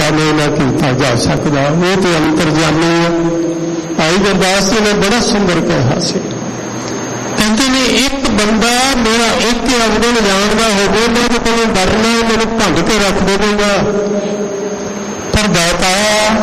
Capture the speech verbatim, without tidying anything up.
नहीं ना किया जा सकता। वो तो अंतरजामी है। भाई गुरदास जी ने बड़ा सुंदर कहा से, कहते ने एक बंदा मेरा एक अवगुण जानता होवे, मैं तो कोई डरना, मैंने भंग के रख देगा। पर दाता